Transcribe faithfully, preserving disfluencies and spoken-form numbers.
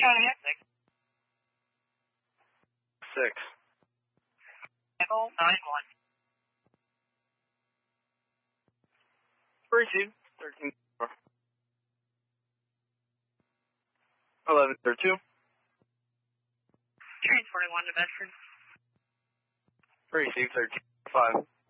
Charlie, six. Six. Echo, nine, one. Receive, thirteen, four. eleven, thirty-two. Train forty-one to Bedford. Receive, thirteen, five.